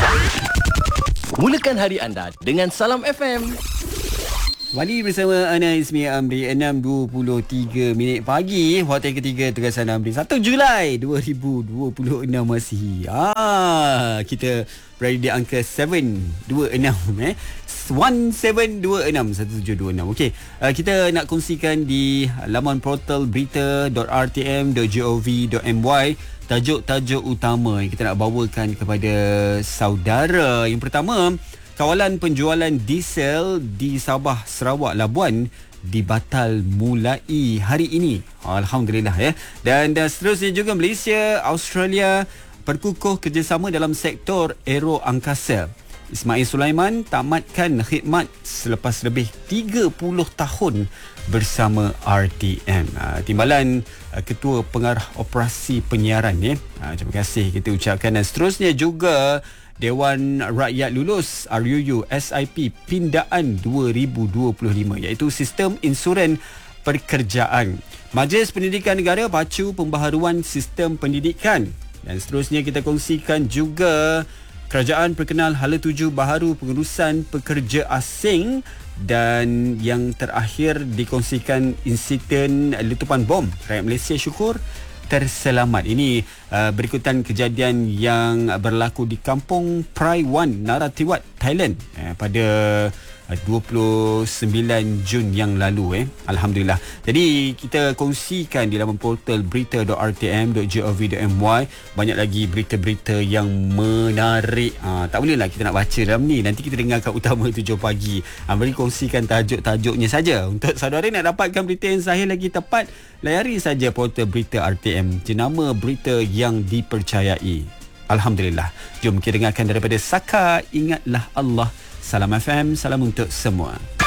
Mulakan hari anda dengan Salam FM. Wali bersama Ana Ismi Amri. 6.23 pagi. Waktu yang ketiga Tugasan Amri 1 Julai 2026 masih. Kita berada di angka 726 1726. Okey, kita nak kongsikan di laman portal berita.rtm.gov.my tajuk-tajuk utama yang kita nak bawakan kepada saudara. Yang pertama, kawalan penjualan diesel di Sabah, Sarawak, Labuan dibatal mulai hari ini. Alhamdulillah ya. Dan seterusnya juga Malaysia, Australia perkukuh kerjasama dalam sektor aero angkasa. Ismail Sulaiman tamatkan khidmat selepas lebih 30 tahun bersama RTM. Timbalan Ketua Pengarah Operasi Penyiaran ya. Terima kasih kita ucapkan. Dan seterusnya juga Dewan Rakyat lulus RUU SIP Pindaan 2025 iaitu Sistem Insuran Pekerjaan. Majlis Pendidikan Negara pacu pembaharuan sistem pendidikan. Dan seterusnya kita kongsikan juga kerajaan perkenal hala tuju baharu pengurusan pekerja asing. Dan yang terakhir dikongsikan insiden letupan bom. Rakyat Malaysia syukur terselamat. Ini berikutan kejadian yang berlaku di Kampung Praiwan, Narathiwat, Thailand pada 29 Jun yang lalu. Alhamdulillah. Jadi kita kongsikan di laman portal berita.rtm.gov.my banyak lagi berita-berita yang menarik. Tak bolehlah kita nak baca dalam ni. Nanti kita dengarkan utama 7 pagi. Beri kongsikan tajuk-tajuknya saja. Untuk saudara nak dapatkan berita yang sahih lagi tepat, layari saja portal berita RTM, jenama berita yang dipercayai. Alhamdulillah. Jom kita dengarkan daripada Saka Ingatlah Allah. Salam FM, salam untuk semua.